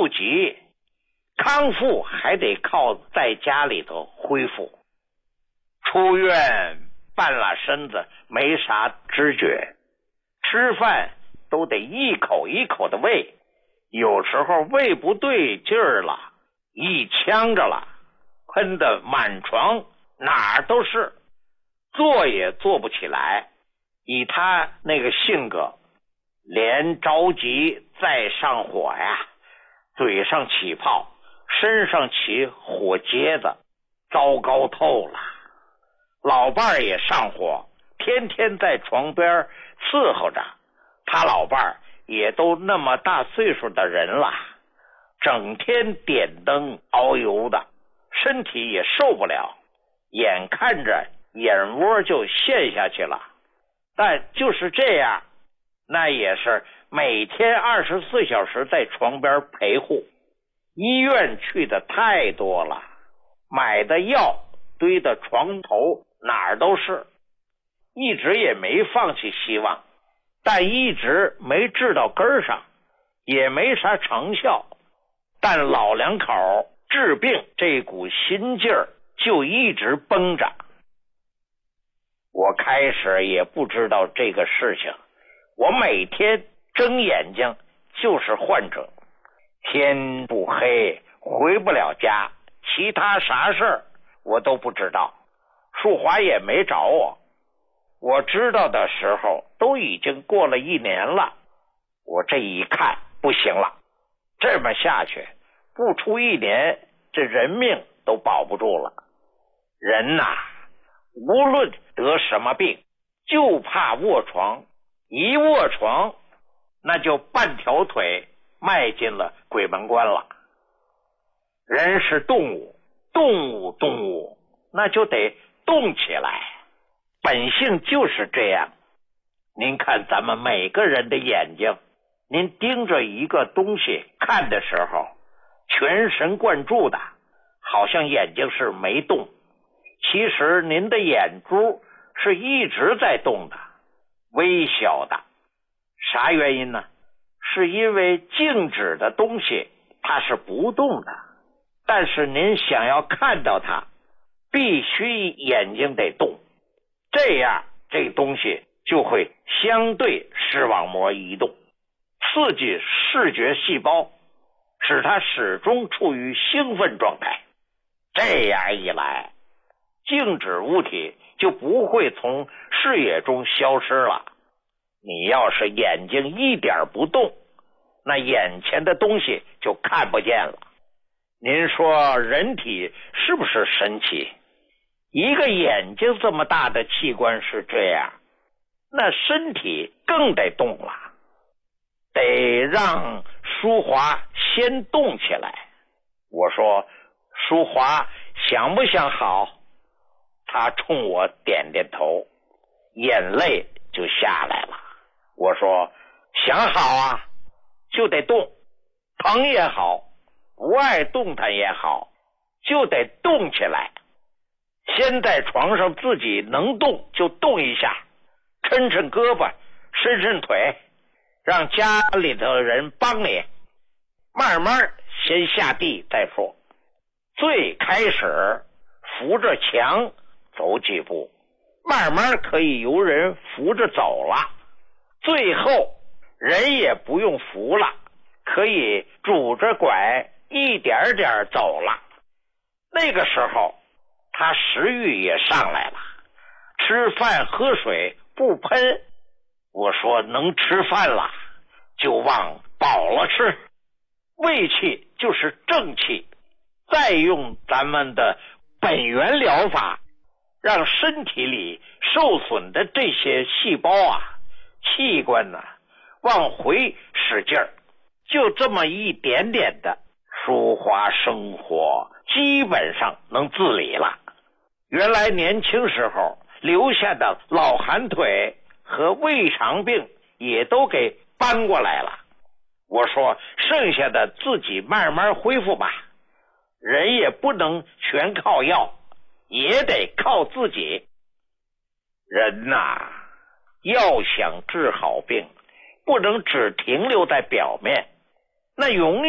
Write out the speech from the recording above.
及，康复还得靠在家里头恢复。出院半拉身子没啥知觉，吃饭都得一口一口的喂，有时候喂不对劲儿了，一呛着了，喷得满床哪儿都是，坐也坐不起来。以他那个性格，连着急再上火呀，嘴上起泡，身上起火疖子，糟糕透了。老伴儿也上火，天天在床边伺候着，他老伴儿也都那么大岁数的人了，整天点灯熬油的，身体也受不了，眼看着眼窝就陷下去了。但就是这样，那也是每天24小时在床边陪护，医院去的太多了，买的药堆的床头哪儿都是，一直也没放弃希望，但一直没治到根上，也没啥成效。但老两口治病这股心劲儿就一直绷着。我开始也不知道这个事情，我每天睁眼睛就是患者，天不黑回不了家，其他啥事儿我都不知道。淑华也没找我，我知道的时候都已经过了1年了。我这一看不行了，这么下去不出1年，这人命都保不住了。人呐，无论得什么病，就怕卧床，一卧床那就半条腿迈进了鬼门关了。人是动物，动物那就得动起来，本性就是这样。您看咱们每个人的眼睛，您盯着一个东西看的时候，全神贯注的，好像眼睛是没动，其实您的眼珠是一直在动的，微小的。啥原因呢？是因为静止的东西它是不动的，但是您想要看到它，必须眼睛得动，这样这东西就会相对视网膜移动，刺激视觉细胞，使它始终处于兴奋状态。这样一来，静止物体就不会从视野中消失了。你要是眼睛一点不动，那眼前的东西就看不见了。您说人体是不是神奇？一个眼睛这么大的器官是这样，那身体更得动了，得让淑华先动起来。我说淑华想不想好？她冲我点点头，眼泪就下来了。我说想好啊，就得动，疼也好，不爱动弹也好，就得动起来。先在床上自己能动就动一下，抻抻胳膊，伸伸腿，让家里头的人帮你，慢慢先下地再说。最开始扶着墙走几步，慢慢可以由人扶着走了，最后人也不用扶了，可以拄着拐一点点走了。那个时候他食欲也上来了，吃饭喝水不喷。我说能吃饭了就往饱了吃，胃气就是正气，再用咱们的本源疗法，让身体里受损的这些细胞啊、器官呢往回使劲儿，就这么一点点的，淑华生活基本上能自理了。原来年轻时候留下的老寒腿和胃肠病也都给搬过来了。我说剩下的自己慢慢恢复吧，人也不能全靠药，也得靠自己。人呐，要想治好病，不能只停留在表面，那永